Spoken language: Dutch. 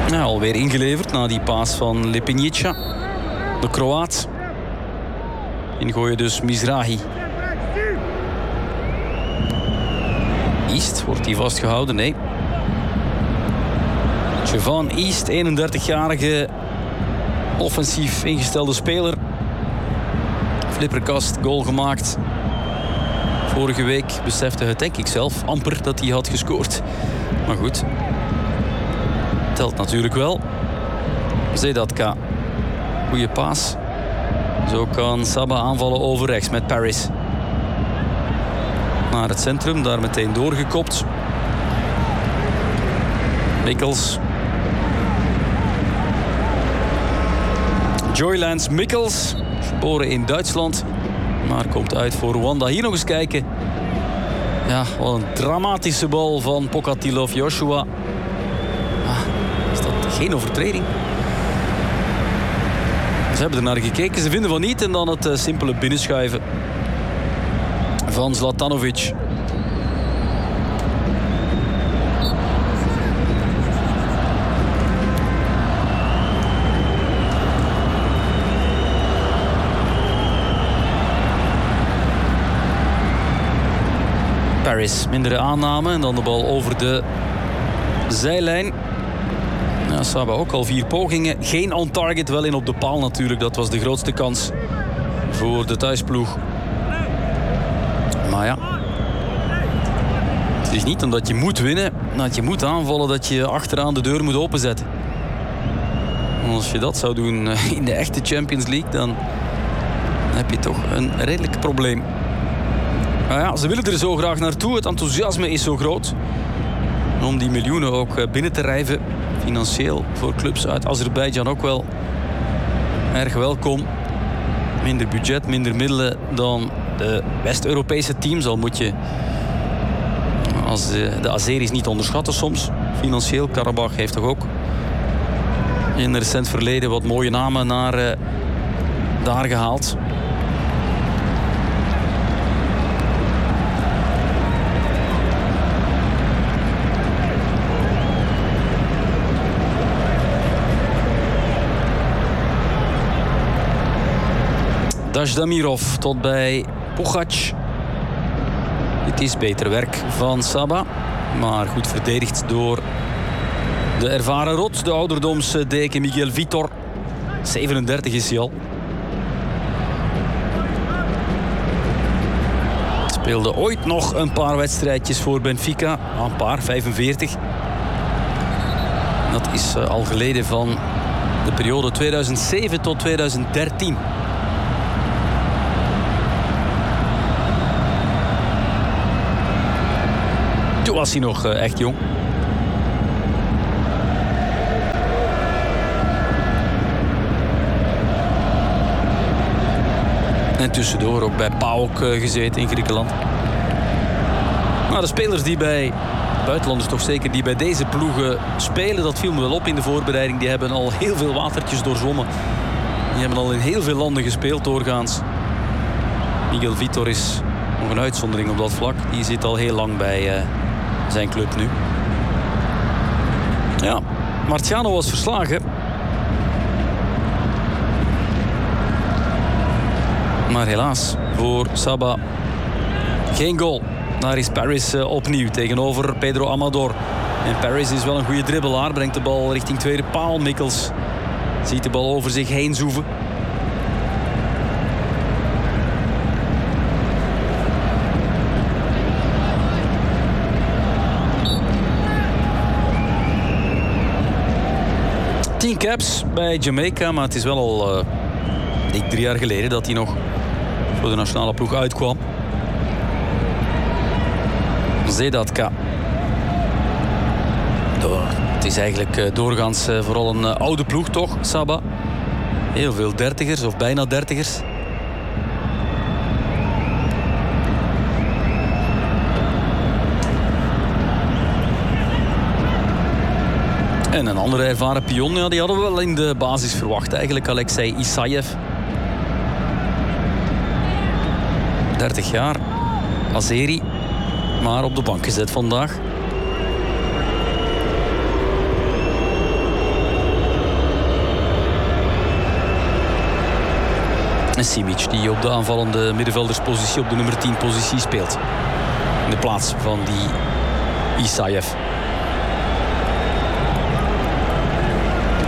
Ja, alweer ingeleverd na die paas van Lipinjica, de Kroaat. Ingooien dus Mizrahi. East, wordt hij vastgehouden? Nee. Jevan East, 31-jarige offensief ingestelde speler. Flipperkast, goal gemaakt. Vorige week besefte het, denk ik zelf, amper dat hij had gescoord. Maar goed, telt natuurlijk wel. Zedatka, goeie paas. Zo kan Saba aanvallen over rechts met Paris. Naar het centrum, daar meteen doorgekopt. Mikkels. Joylands Mikkels, geboren in Duitsland, maar komt uit voor Rwanda. Hier nog eens kijken. Ja, wat een dramatische bal van Pokatilov Joshua. Is dat geen overtreding? Ze hebben er naar gekeken, ze vinden van niet. En dan het simpele binnenschuiven van Zlatanovic. Paris, mindere aanname en dan de bal over de zijlijn. Ja, Saba ook al 4 pogingen. Geen on-target, wel in op de paal natuurlijk. Dat was de grootste kans voor de thuisploeg. Maar ja, het is niet omdat je moet winnen, dat je moet aanvallen, dat je achteraan de deur moet openzetten. Als je dat zou doen in de echte Champions League, dan heb je toch een redelijk probleem. Maar ja, ze willen er zo graag naartoe. Het enthousiasme is zo groot. Om die miljoenen ook binnen te rijven. Financieel voor clubs uit Azerbeidzjan ook wel erg welkom. Minder budget, minder middelen dan de West-Europese teams. Al moet je als de Azeris niet onderschatten soms. Financieel, Karabach heeft toch ook in het recent verleden wat mooie namen naar daar gehaald. Dajdamirov tot bij Pugac. Dit is beter werk van Saba. Maar goed verdedigd door de ervaren rot. De ouderdomsdeken Miguel Vitor. 37 is hij al. Speelde ooit nog een paar wedstrijdjes voor Benfica. Een paar, 45. Dat is al geleden van de periode 2007 tot 2013. Toen was hij nog echt jong. En tussendoor ook bij PAOK gezeten in Griekenland. Nou, de spelers die bij buitenlanders toch zeker die bij deze ploegen spelen, dat viel me wel op in de voorbereiding. Die hebben al heel veel watertjes doorzwommen. Die hebben al in heel veel landen gespeeld doorgaans. Miguel Vitor is nog een uitzondering op dat vlak. Die zit al heel lang bij zijn club nu. Ja, Marciano was verslagen. Maar helaas, voor Saba geen goal. Daar is Paris opnieuw tegenover Pedro Amador. En Paris is wel een goede dribbelaar. Brengt de bal richting tweede paal. Mikkels ziet de bal over zich heen zoeven. Tien caps bij Jamaica, maar het is wel al dik 3 jaar geleden dat hij nog voor de nationale ploeg uitkwam. Zedatka. Het is eigenlijk doorgaans vooral een oude ploeg toch, Saba. Heel veel dertigers of bijna dertigers. En een andere ervaren pion, ja, die hadden we wel in de basis verwacht. Eigenlijk Alexei Isayev. 30 jaar. Azeri. Maar op de bank gezet vandaag. En Simic die op de aanvallende middenvelderspositie, op de nummer 10 positie speelt. In de plaats van die Isaev.